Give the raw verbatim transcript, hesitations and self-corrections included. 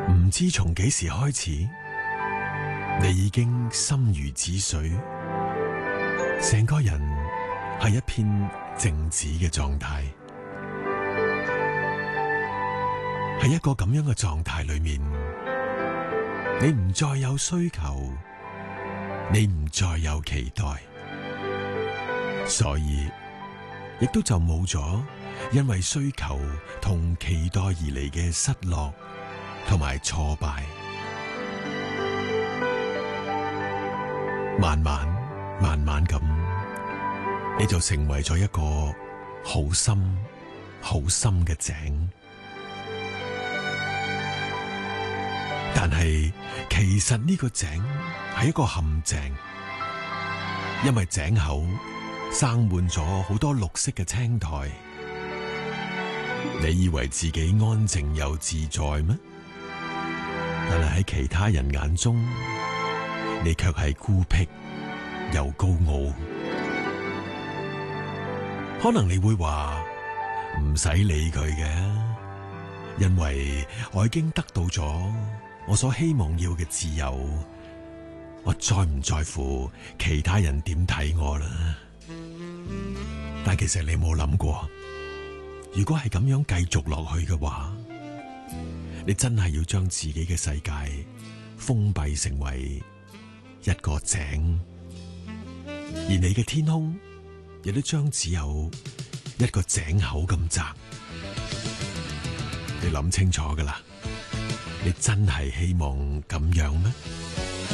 唔知從幾時開始，你已經心如止水，成個人係一片靜止嘅狀態。喺一個咁樣嘅狀態裏面，你唔再有需求，你唔再有期待，所以亦都就冇咗因為需求同期待而嚟嘅失落同埋挫敗。慢慢慢慢咁，你就成為咗一個好深好深嘅井。但係其實呢個井係一個陷阱，因為井口生滿咗好多綠色嘅青苔。你以為自己安靜又自在咩？但係喺其他人眼中，你卻係孤僻又高傲。可能你會話唔使理佢嘅，因為我已經得到咗我所希望要嘅自由，我再唔在乎其他人點睇我啦。但其實你冇諗過，如果係咁樣繼續落去嘅話，你真係要將自己嘅世界封閉成為一個井，而你嘅天空亦都將只有一個井口咁窄。你諗清楚㗎喇，你真係希望咁樣咩？